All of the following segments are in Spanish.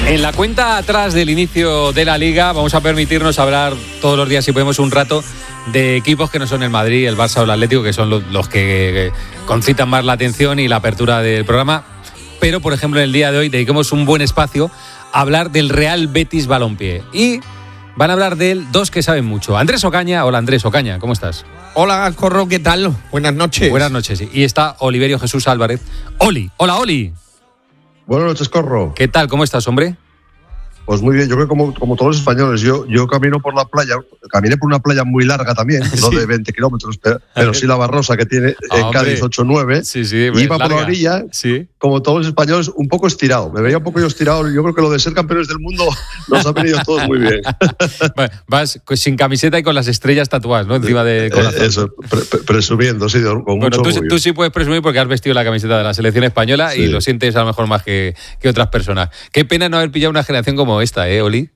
En la cuenta atrás del inicio de la Liga vamos a permitirnos hablar todos los días, si podemos, un rato de equipos que no son el Madrid, el Barça o el Atlético, que son los que concitan más la atención y la apertura del programa. Pero, por ejemplo, en el día de hoy dediquemos un buen espacio a hablar del Real Betis Balompié. Y van a hablar de él dos que saben mucho. Andrés Ocaña. Hola, Andrés Ocaña, ¿cómo estás? Hola, Corro, ¿qué tal? Buenas noches. Buenas noches, sí. Y está Oliverio Jesús Álvarez. Oli, hola, Oli. Buenas noches, Corro. ¿Qué tal? ¿Cómo estás, hombre? Pues muy bien, yo creo que como todos los españoles, yo camino por la playa, caminé por una playa muy larga también, sí. No de 20 kilómetros, pero sí la Barrosa que tiene en Cádiz 8-9, sí, iba por la orilla, sí. Como todos los españoles, un poco estirado, me veía un poco yo estirado, yo creo que lo de ser campeones del mundo nos ha venido todos muy bien. Vas sin camiseta y con las estrellas tatuadas, ¿no? Encima de corazón. Eso, presumiendo, sí, con mucho orgullo. Tú sí puedes presumir porque has vestido la camiseta de la selección española, sí. Y lo sientes a lo mejor más que otras personas. Qué pena no haber pillado una generación como esta, Oli.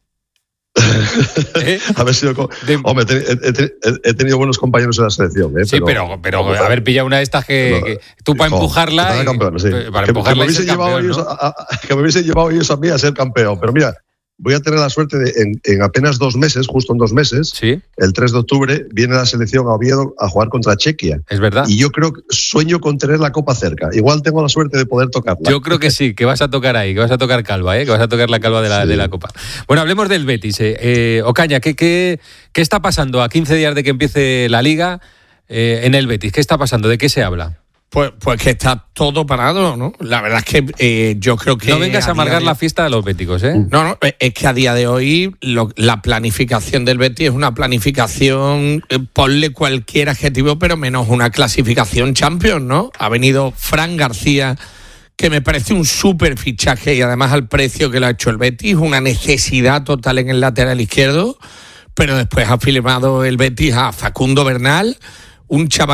Haber sido hombre, he tenido buenos compañeros en la selección, sí, pero haber pillado una de estas que tú para empujarla campeón, sí. Para empujarla que me hubiesen llevado ellos a mí a ser campeón, pero mira, voy a tener la suerte de en apenas 2 meses, justo en 2 meses, ¿sí? El 3 de octubre viene la selección a Oviedo a jugar contra Chequia. Es verdad. Y yo creo que sueño con tener la copa cerca. Igual tengo la suerte de poder tocarla. Yo creo que sí, que vas a tocar ahí, que vas a tocar calva, que vas a tocar la calva de la copa. Bueno, hablemos del Betis. Ocaña, ¿qué está pasando a 15 días de que empiece la Liga en el Betis? ¿Qué está pasando? ¿De qué se habla? Pues que está todo parado, ¿no? La verdad es que yo creo que... No vengas a amargar la fiesta de los béticos, ¿eh? No, es que a día de hoy la planificación del Betis es una planificación, ponle cualquier adjetivo, pero menos una clasificación Champions, ¿no? Ha venido Fran García, que me parece un súper fichaje y además al precio que lo ha hecho el Betis, una necesidad total en el lateral izquierdo, pero después ha firmado el Betis a Facundo Bernal, un chaval